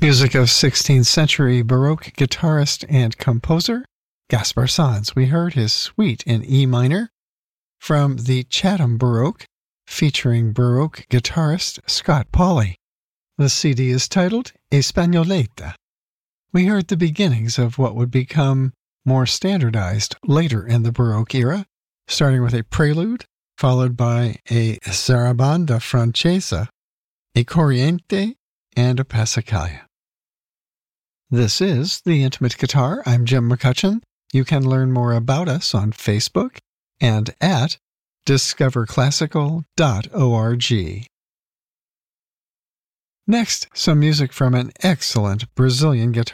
Music of 16th century Baroque guitarist and composer Gaspar Sanz. We heard his suite in E minor from the Chatham Baroque, featuring Baroque guitarist Scott Pauley. The CD is titled Españoleta. We heard the beginnings of what would become more standardized later in the Baroque era, starting with a prelude, followed by a Sarabanda Francesa, a Corriente, and a Passacaglia. This is The Intimate Guitar. I'm Jim McCutcheon. You can learn more about us on Facebook and at discoverclassical.org. Next, some music from an excellent Brazilian guitar